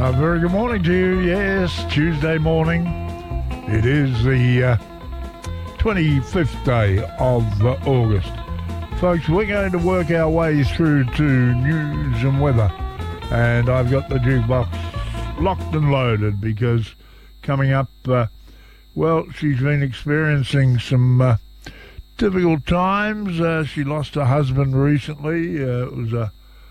A very good morning to you. Yes, Tuesday morning. It is the 25th day of August. Folks, we're going to work our way through to news and weather. And I've got the jukebox locked and loaded because coming up, she's been experiencing some difficult times. She lost her husband recently. It was a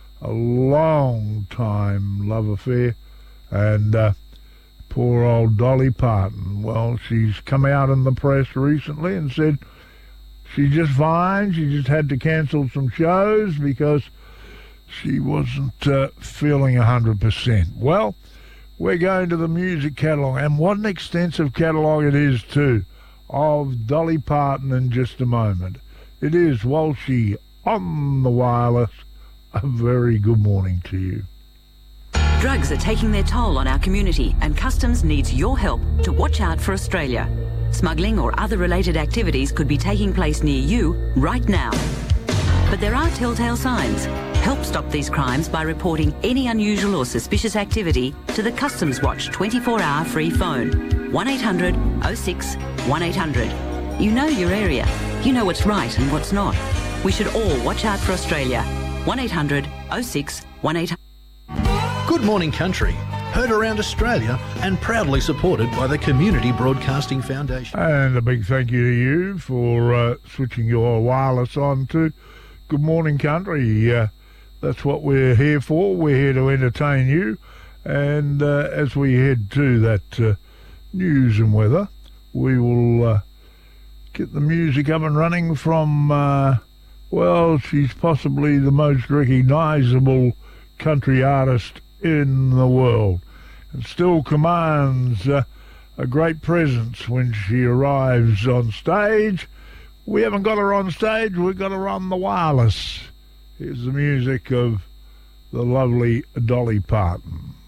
long-time love affair. And poor old Dolly Parton. Well, she's come out in the press recently and said she's just fine. She just had to cancel some shows because she wasn't feeling 100%. Well, we're going to the music catalogue, and what an extensive catalogue it is too, of Dolly Parton in just a moment. It is Walshy on the wireless. A very good morning to you. Drugs are taking their toll on our community, and Customs needs your help to watch out for Australia. Smuggling or other related activities could be taking place near you right now. But there are telltale signs. Help stop these crimes by reporting any unusual or suspicious activity to the Customs Watch 24-hour free phone. 1800 06 1800. You know your area. You know what's right and what's not. We should all watch out for Australia. 1800 06 1800. Good Morning Country, heard around Australia and proudly supported by the Community Broadcasting Foundation. And a big thank you to you for switching your wireless on to Good Morning Country. That's what we're here for. We're here to entertain you. And as we head to that news and weather, we will get the music up and running from, she's possibly the most recognisable country artist in the world, and still commands a great presence when she arrives on stage. We haven't got her on stage, we've got her on the wireless. Here's the music of the lovely Dolly Parton.